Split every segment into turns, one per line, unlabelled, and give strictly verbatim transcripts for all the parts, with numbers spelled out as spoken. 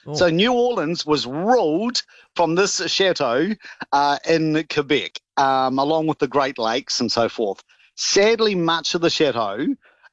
Oh.
So New Orleans was ruled from this chateau uh, in Quebec, um, along with the Great Lakes and so forth. Sadly, much of the chateau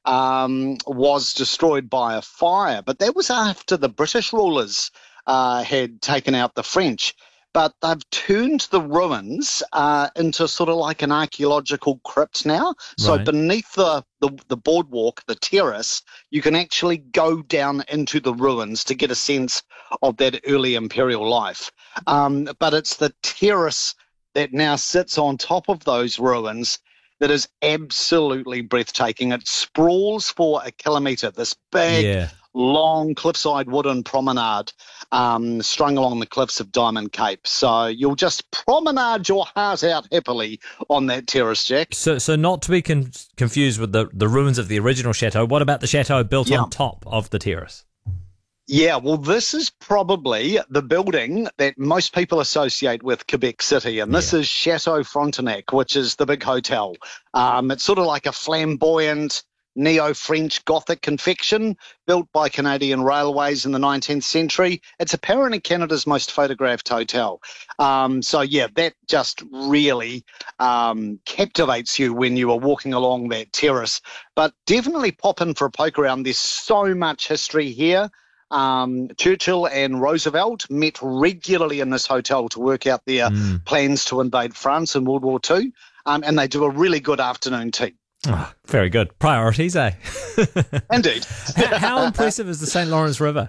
um, was destroyed by a fire, but that was after the British rulers uh, had taken out the French. But they've turned the ruins uh, into sort of like an archaeological crypt now. So
Right.
beneath the, the, the boardwalk, the terrace, you can actually go down into the ruins to get a sense of that early imperial life. Um, but it's the terrace that now sits on top of those ruins that is absolutely breathtaking. It sprawls for a kilometre, this big,
Yeah.
long cliffside wooden promenade um, strung along the cliffs of Diamond Cape. So you'll just promenade your heart out happily on that terrace, Jack.
So, so not to be con- confused with the, the ruins of the original chateau. What about the chateau built
Yeah.
on top of the terrace?
Yeah, well, this is probably the building that most people associate with Quebec City, and this
Yeah.
is Chateau Frontenac, which is the big hotel. Um, it's sort of like a flamboyant neo-French Gothic confection built by Canadian Railways in the nineteenth century. It's apparently Canada's most photographed hotel. Um, so, yeah, that just really um, captivates you when you are walking along that terrace. But definitely pop in for a poke around. There's so much history here. Um, Churchill and Roosevelt met regularly in this hotel to work out their
Mm.
plans to invade France in World War Two, um, and they do a really good afternoon tea.
Oh, very good. Priorities, eh?
Indeed.
how, how impressive is the Saint Lawrence River?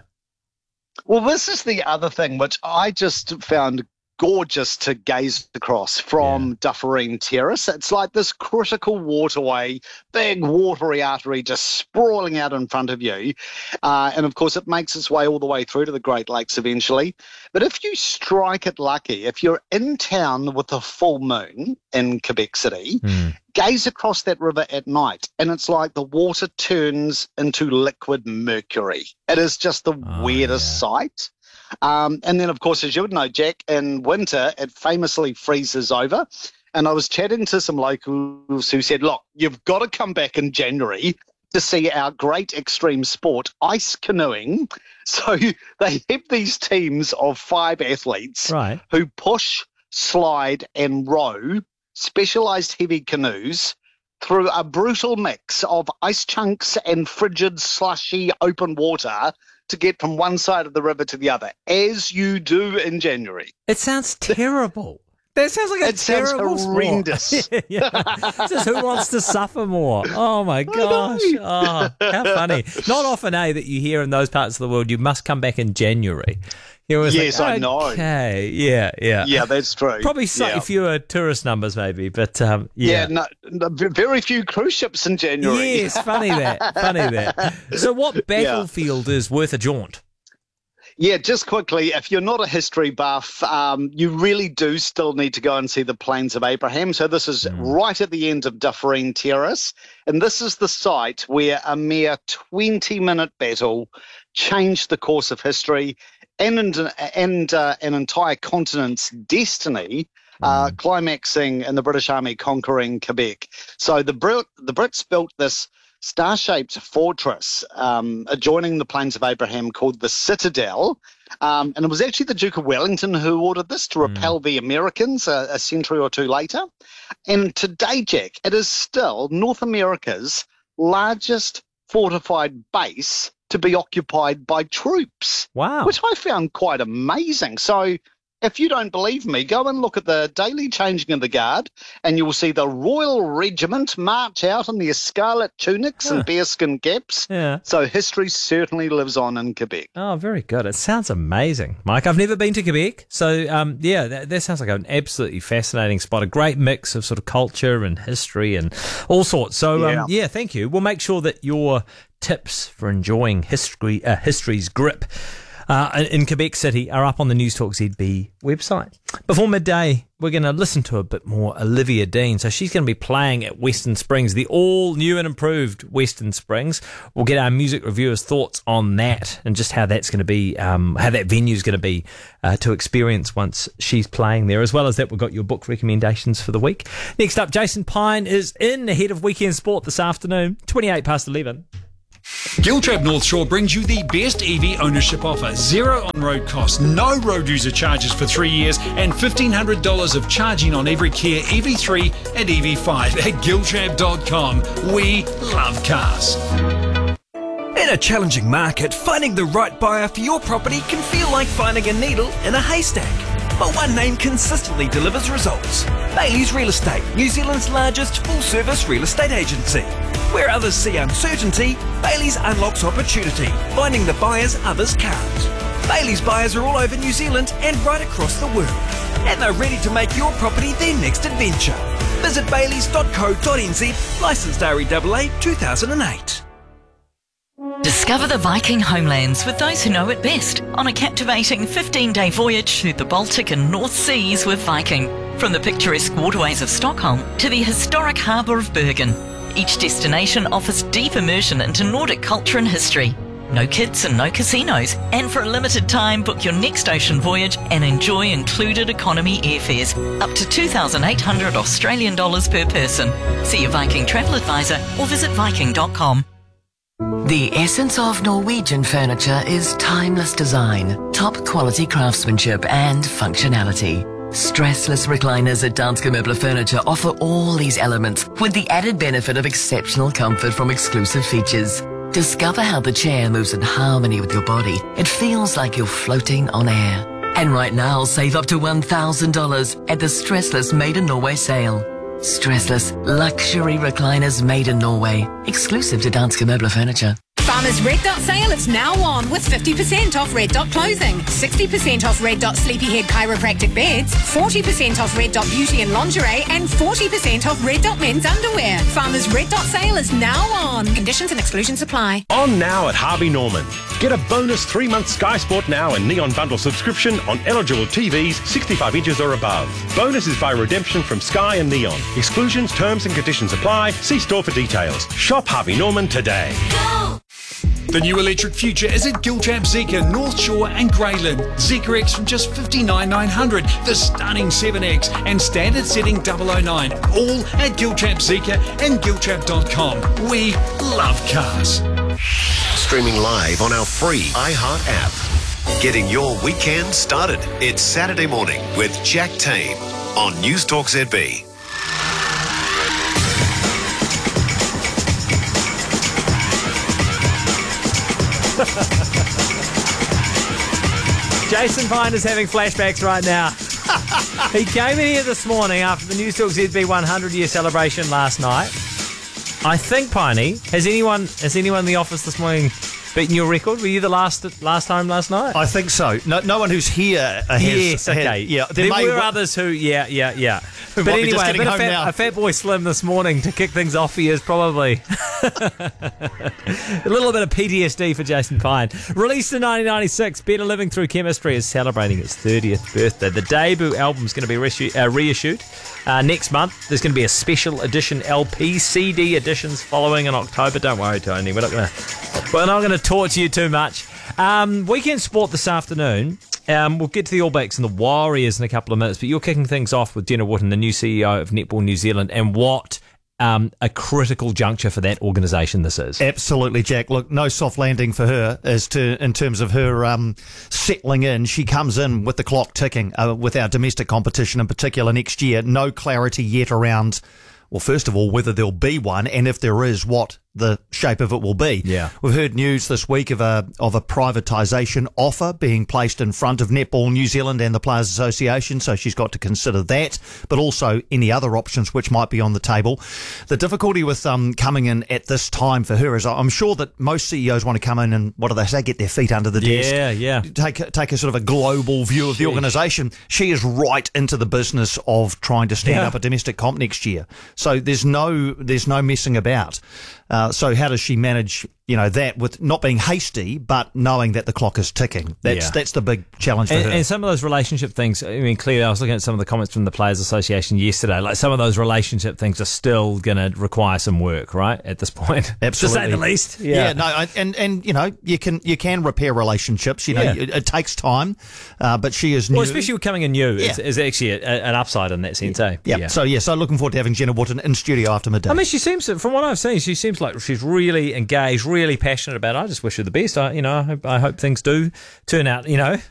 Well, this is the other thing which I just found gorgeous to gaze across from
Yeah.
Dufferin Terrace. It's like this critical waterway, big watery artery just sprawling out in front of you. Uh, and of course, it makes its way all the way through to the Great Lakes eventually. But if you strike it lucky, if you're in town with a full moon in Quebec City,
Mm.
gaze across that river at night, and it's like the water turns into liquid mercury. It is just the
Oh,
weirdest
yeah.
sight. Um, and then, of course, as you would know, Jack, in winter, it famously freezes over. And I was chatting to some locals who said, look, you've got to come back in January to see our great extreme sport, ice canoeing. So they have these teams of five athletes
Right.
who push, slide, and row specialized heavy canoes through a brutal mix of ice chunks and frigid, slushy, open water to get from one side of the river to the other, as you do in January.
It sounds terrible. That sounds like a
It sounds
terrible
horrendous.
sport. yeah. It's just who wants to suffer more? Oh my gosh. Oh, how funny. Not often, eh, that you hear in those parts of the world, you must come back in January. You always
Yes,
think,
I know.
Okay, yeah, yeah.
Yeah, that's true.
Probably slightly
yeah.
fewer tourist numbers maybe, but um, yeah.
Yeah, no, no, very few cruise ships in January.
Yes, funny that, funny that. So what battlefield is worth a jaunt?
Yeah, just quickly, if you're not a history buff, um, you really do still need to go and see the Plains of Abraham. So this is
Mm.
right at the end of Dufferin Terrace, and this is the site where a mere twenty-minute battle changed the course of history and, and uh, an entire continent's destiny, uh,
Mm.
climaxing in the British Army conquering Quebec. So the Brit- the Brits built this star-shaped fortress um, adjoining the Plains of Abraham called the Citadel. Um, and it was actually the Duke of Wellington who ordered this to repel the Americans a, a century or two later. And today, Jack, it is still North America's largest fortified base to be occupied by troops,
Wow.
which I found quite amazing. So if you don't believe me, go and look at the daily changing of the guard, and you will see the Royal Regiment march out in their scarlet tunics
Huh.
and bearskin caps.
Yeah.
So history certainly lives on in Quebec.
Oh, very good. It sounds amazing, Mike. I've never been to Quebec. So, um, yeah, that, that sounds like an absolutely fascinating spot. A great mix of sort of culture and history and all sorts. So,
Yeah.
um, yeah, thank you. We'll make sure that your tips for enjoying history, uh, history's grip uh, in Quebec City are up on the News Talk Z B website. Before midday, we're going to listen to a bit more Olivia Dean. So she's going to be playing at Western Springs, the all new and improved Western Springs. We'll get our music reviewers' thoughts on that and just how that's going to be, um, how that venue is going to be uh, to experience once she's playing there. As well as that, we've got your book recommendations for the week. Next up, Jason Pine is in ahead of Weekend Sport this afternoon, twenty-eight past eleven.
Giltrap North Shore brings you the best E V ownership offer. Zero on-road costs, no road user charges for three years, and fifteen hundred dollars of charging on every Kia E V three and E V five at giltrap dot com. We love cars.
In a challenging market, finding the right buyer for your property can feel like finding a needle in a haystack. But one name consistently delivers results. Bailey's Real Estate, New Zealand's largest full-service real estate agency. Where others see uncertainty, Bailey's unlocks opportunity, finding the buyers others can't. Bailey's buyers are all over New Zealand and right across the world. And they're ready to make your property their next adventure. Visit baileys dot co dot n z, licensed R E A A two thousand eight.
Discover the Viking homelands with those who know it best on a captivating fifteen-day voyage through the Baltic and North Seas with Viking. From the picturesque waterways of Stockholm to the historic harbour of Bergen, each destination offers deep immersion into Nordic culture and history. No kids and no casinos. And for a limited time, book your next ocean voyage and enjoy included economy airfares, up to two thousand eight hundred Australian dollars per person. See your Viking travel advisor or visit viking dot com.
The essence of Norwegian furniture is timeless design, top quality craftsmanship and functionality. Stressless recliners at Danske Møbler Furniture offer all these elements with the added benefit of exceptional comfort from exclusive features. Discover how the chair moves in harmony with your body. It feels like you're floating on air. And right now, save up to one thousand dollars at the Stressless Made in Norway sale. Stressless luxury recliners made in Norway, exclusive to Danske Møbler Furniture.
Farmers Red Dot sale is now on with fifty percent off Red Dot clothing, sixty percent off Red Dot Sleepyhead chiropractic beds, forty percent off Red Dot beauty and lingerie, and forty percent off Red Dot men's underwear. Farmers Red Dot sale is now on. Conditions and exclusions apply.
On now at Harvey Norman. Get a bonus three-month Sky Sport Now and Neon Bundle subscription on eligible T Vs sixty-five inches or above. Bonus is by redemption from Sky and Neon. Exclusions, terms and conditions apply. See store for details. Shop Harvey Norman today.
Go!
The new electric future is at Giltrap Zeekr, North Shore and Greyland. Zeekr X from just fifty-nine thousand nine hundred, the stunning seven X and standard setting double oh nine. All at Giltrap Zeekr and giltrap dot com. We love cars.
Streaming live on our free iHeart app. Getting your weekend started. It's Saturday morning with Jack Tame on News Talk Z B.
Jason Pine is having flashbacks right now. He came in here this morning after the News Talk Z B one hundred year celebration last night. I think, Piney, has anyone has anyone in the office this morning beaten your record? Were you the last last time last night?
I think so. No, no one who's here has.
Yes, okay.
Had, yeah,
there,
there
were
w-
others who, yeah, yeah, yeah.
Who
but
might be
anyway,
just
a,
getting
bit of
home
fat,
now.
a Fat Boy Slim this morning to kick things off for you is probably a little bit of P T S D for Jason Pine. Released in nineteen ninety-six, Better Living Through Chemistry is celebrating its thirtieth birthday. The debut album is going to be reissued, uh, reissued uh, next month. There's going to be a special edition L P, C D editions following in October. Don't worry, Tony. We're not going to we're not going to torture you too much. Um, weekend sport this afternoon. Um, we'll get to the All Blacks and the Warriors in a couple of minutes, but you're kicking things off with Jenna Wootton, the new C E O of Netball New Zealand, and what um, a critical juncture for that organisation this is.
Absolutely, Jack. Look, no soft landing for her as to in terms of her um, settling in. She comes in with the clock ticking uh, with our domestic competition in particular next year. No clarity yet around, well, first of all, whether there'll be one, and if there is, what the shape of it will be.
Yeah.
We've heard news this week of a of a privatisation offer being placed in front of Netball New Zealand and the Players Association, so she's got to consider that, but also any other options which might be on the table. The difficulty with um, coming in at this time for her is I'm sure that most C E Os want to come in and, what do they say, get their feet under the desk.
Yeah, yeah.
Take, take a sort of a global view of the organisation. She is right into the business of trying to stand
Yeah.
up a domestic comp next year. So there's no there's no messing about. Uh, so how does she manage, you know, that with not being hasty, but knowing that the clock is ticking? That's
Yeah.
that's the big challenge for
And,
her.
and some of those relationship things, I mean, clearly I was looking at some of the comments from the Players Association yesterday, like some of those relationship things are still going to require some work, right, at this point?
Absolutely.
To say the least.
Yeah. no, I- and and you know, you can you can repair relationships. You know,
Yeah.
it, it takes time, uh, but she is
Well,
new.
especially with coming in new,
Yeah.
is, is actually a, a, an upside in that sense, eh?
yeah. So yeah, so looking forward to having Jenna Wootton in studio after midday.
I mean, she seems, from what I've seen, she seems like she's really engaged, really passionate about it. I just wish her the best. I, you know, I hope, I hope things do turn out, you know,